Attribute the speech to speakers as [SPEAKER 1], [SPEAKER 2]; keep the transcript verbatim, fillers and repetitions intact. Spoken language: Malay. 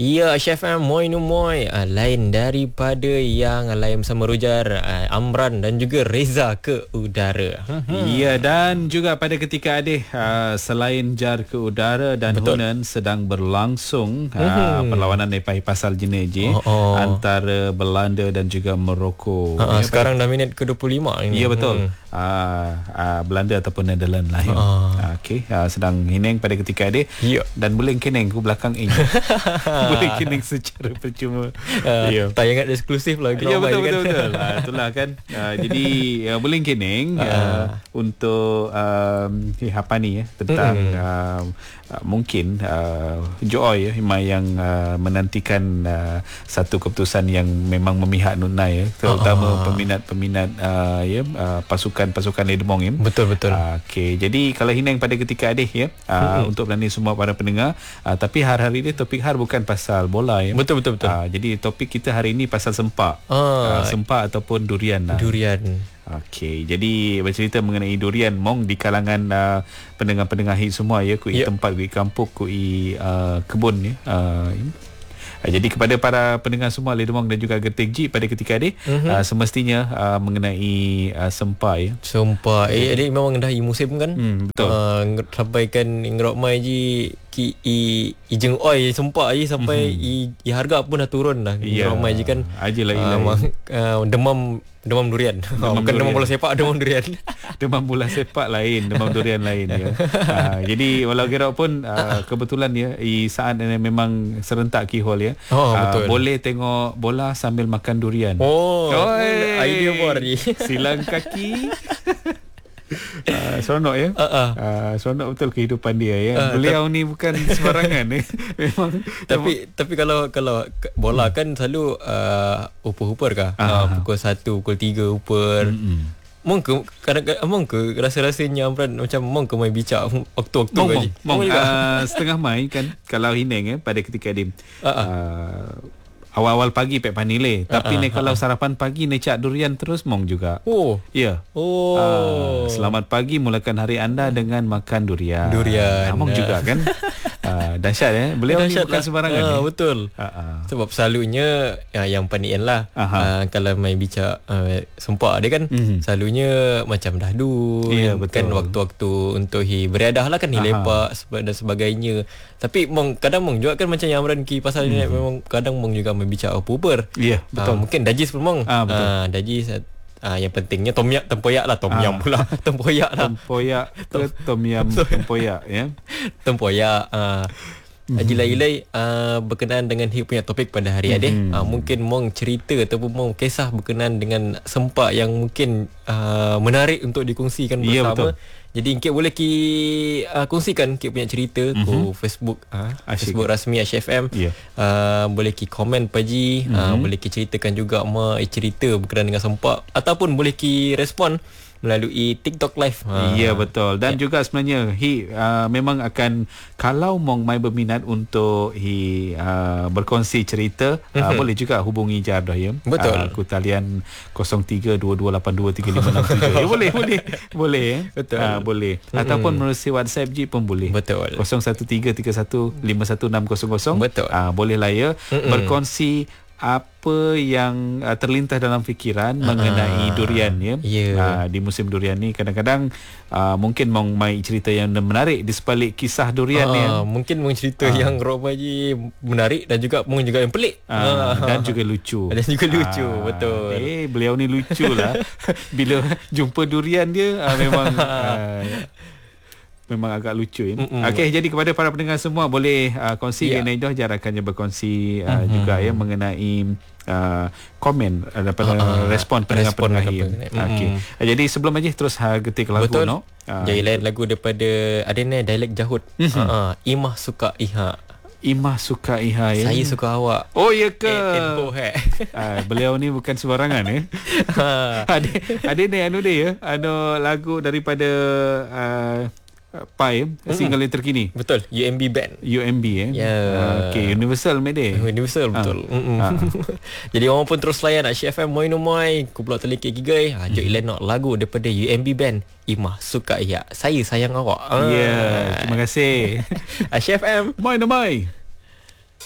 [SPEAKER 1] Ya, Chef M, moi nu moi. Uh, lain daripada yang lain bersama Rujar, uh, Amran dan juga Reza ke udara.
[SPEAKER 2] Ya, dan juga pada ketika Adih, uh, selain jar ke udara dan Betul. Hunan sedang berlangsung uh, perlawanan Nepal pasal Jeneji oh, oh. antara Belanda dan juga Morocco.
[SPEAKER 1] Uh, ya, sekarang dah minit ke dua puluh lima ini.
[SPEAKER 2] Ya, betul. Hmm. Uh, uh, Belanda ataupun Netherlands lah. Ya. Uh. Uh, Okey, uh, sedang hineng pada ketika Adih ya. Dan boleh keneng ke belakang ini. Boleh kining secara percuma.
[SPEAKER 1] Uh, yeah. Tayangan eksklusif lah.
[SPEAKER 2] Ya, betul, betul, betul. uh, Itulah kan. uh, Jadi uh, boleh kining uh. uh, untuk um, eh, apa ni ya, tentang mm-hmm. uh, uh, mungkin uh, Joy ya, yang uh, menantikan uh, satu keputusan yang memang memihak Nunai ya, terutama uh. peminat-peminat uh, ya, uh, pasukan-pasukan Ledemong ya.
[SPEAKER 1] Betul, betul.
[SPEAKER 2] uh, Okey, jadi kalau hineng pada ketika Adih ya, uh, mm-hmm. untuk berani semua para pendengar, uh, tapi hari-hari ni topik har bukan pasal bola ya.
[SPEAKER 1] Betul, betul, betul.
[SPEAKER 2] Uh, jadi topik kita hari ini pasal sempak.
[SPEAKER 1] Ah.
[SPEAKER 2] Uh, sempak ataupun durian lah.
[SPEAKER 1] Durian.
[SPEAKER 2] Okey, jadi bercerita mengenai durian mong di kalangan uh, pendengar-pendengar hit semua ya, kui yep. tempat, kui kampung, kui uh, kebun ya. Uh, Jadi kepada para pendengar semua Ledemong dan juga Getik G pada ketika ini mm-hmm. uh, semestinya uh, mengenai uh, sempa ya.
[SPEAKER 1] Sempa. Eh adik memang dah i musim kan?
[SPEAKER 2] Hmm, betul.
[SPEAKER 1] Uh, sampaikan ngerok mai ji ki i ijeng oi sempa je sampai mm-hmm. i, i harga pun dah turun dah.
[SPEAKER 2] Yeah.
[SPEAKER 1] Ngerok mai ji kan.
[SPEAKER 2] Ajalah
[SPEAKER 1] uh, uh, demam demam durian. Demam Bukan durian. Demam bola sepak, demam durian.
[SPEAKER 2] Demam bola sepak lain, demam durian lain ya. Uh, jadi walau kira pun uh, kebetulan ya i saat ini memang serentak kihol ya.
[SPEAKER 1] Oh, betul.
[SPEAKER 2] Uh, boleh tengok bola sambil makan durian.
[SPEAKER 1] Oh, Oi, idea buat ni.
[SPEAKER 2] Silang kaki. Uh, seronok ya.
[SPEAKER 1] Uh-uh.
[SPEAKER 2] Uh, seronok betul kehidupan dia ya. Uh, Beliau ta- ni bukan sembarangan eh. Memang.
[SPEAKER 1] Tapi memang. Tapi kalau kalau bola hmm. kan selalu uh, uper-uper kah? Uh, pukul satu, pukul tiga uper. Hmm. Mong ke kadang-kadang mong ke rasa-rasanya Amran macam mong ke mai bicak waktu-waktu
[SPEAKER 2] mong,
[SPEAKER 1] gaji.
[SPEAKER 2] Mong, mong uh, setengah mai kan kalau hineng eh pada ketika dia uh-uh. uh, awal-awal pagi pek panile tapi uh-uh. ne kalau sarapan pagi ne cak durian terus mong juga.
[SPEAKER 1] Oh.
[SPEAKER 2] Ya. Yeah.
[SPEAKER 1] Oh.
[SPEAKER 2] Uh, selamat pagi, mulakan hari anda dengan makan durian.
[SPEAKER 1] Durian.
[SPEAKER 2] Uh, mong juga kan. Uh, dahsyat eh. Beliau ni bukan lah. sembarangan.
[SPEAKER 1] Uh,
[SPEAKER 2] eh.
[SPEAKER 1] betul.
[SPEAKER 2] Uh-uh.
[SPEAKER 1] Sebab selalunya uh, yang panian lah. Uh, kalau main bicak uh, sempak dia kan mm-hmm. selalunya macam dahdu
[SPEAKER 2] yeah,
[SPEAKER 1] kan waktu-waktu untuk hi beriadah lah kan hi lepak dan sebagainya. Tapi mong kadang mong juga kan macam yang Amran ki pasal mm-hmm. ni memang kadang mong juga main bicak puber.
[SPEAKER 2] Ya, yeah, betul.
[SPEAKER 1] Uh, mungkin dajis pun mong.
[SPEAKER 2] Ah, betul.
[SPEAKER 1] Uh, dajis uh, yang pentingnya tom yam tempoyak lah tom yam ah. pula. tempoyak lah.
[SPEAKER 2] Tempoyak ke tom yam tempoyak ya.
[SPEAKER 1] Tempoyak uh, mm-hmm. Jilai-ilai uh, berkenaan dengan hip punya topik pada hari mm-hmm. ini uh, mungkin mong cerita ataupun mong kisah berkenaan dengan sempak yang mungkin uh, menarik untuk dikongsikan bersama. Ya, betul. Jadi Encik boleh ki uh, kongsikan Encik punya cerita mm-hmm. ke Facebook uh, Facebook rasmi Ash F M. Yeah. Uh, boleh ki komen paji, mm-hmm. uh, boleh ki ceritakan juga ma eh, cerita berkenaan dengan sempak ataupun boleh ki respon melalui TikTok live.
[SPEAKER 2] Ha. Ya, betul. Dan yeah. juga sebenarnya hi uh, memang akan kalau mong mai berminat untuk hi uh, berkongsi cerita mm-hmm. uh, boleh juga hubungi Jar dah ya.
[SPEAKER 1] Betul.
[SPEAKER 2] Uh, ku talian kosong tiga dua dua lapan dua tiga lima enam tujuh. Ya, boleh boleh. Boleh eh. Betul. Uh, boleh. Mm-hmm. Ataupun melalui WhatsApp je pun boleh.
[SPEAKER 1] Betul.
[SPEAKER 2] kosong satu tiga tiga satu lima satu enam kosong kosong.
[SPEAKER 1] Betul.
[SPEAKER 2] Uh, boleh lah ya. Mm-hmm. Berkongsi apa yang uh, terlintas dalam fikiran uh, mengenai durian ya.
[SPEAKER 1] Yeah.
[SPEAKER 2] Uh, di musim durian ni kadang-kadang uh, mungkin mong mai cerita yang menarik di sebalik kisah durian ni.
[SPEAKER 1] Uh, mungkin mong cerita uh. yang Romaji menarik dan juga mong juga yang pelik
[SPEAKER 2] uh, uh. dan juga lucu.
[SPEAKER 1] Dan juga lucu, uh, betul.
[SPEAKER 2] Eh beliau ni lucu lah. Bila jumpa durian dia uh, memang uh, memang agak lucu ya. Okey, jadi kepada para pendengar semua boleh uh, kongsi yeah. dengan Jar akannya berkongsi uh, mm-hmm. juga ya mengenai uh, komen uh, daripada uh, respon pendengar-pendengar. Okey. Uh, jadi sebelum aja terus uh, getik lagu.
[SPEAKER 1] Betul.
[SPEAKER 2] No.
[SPEAKER 1] Uh, jadi lain lagu daripada ada ni dialek Jahud. Mm-hmm. Uh, uh, Imah suka Iha.
[SPEAKER 2] Imah suka Iha ya.
[SPEAKER 1] Saya suka awak.
[SPEAKER 2] Oh ya ke?
[SPEAKER 1] Eh,
[SPEAKER 2] uh, beliau ni bukan sembarangan ya. ada ada ni anu dia ya. Anu lagu daripada uh, Pai single yang terkini.
[SPEAKER 1] Betul, U M B band.
[SPEAKER 2] U M B eh.
[SPEAKER 1] Yeah.
[SPEAKER 2] Uh, okay, Universal mede.
[SPEAKER 1] Universal betul. Uh. Uh. Jadi orang pun terus layan Ash F M moi no moi, ku pula telikik gigai. Ha jom ilan nak lagu daripada U M B band. Imah suka ya. Saya sayang awak.
[SPEAKER 2] Ya, yeah, terima kasih.
[SPEAKER 1] Ash F M
[SPEAKER 2] moi no moi.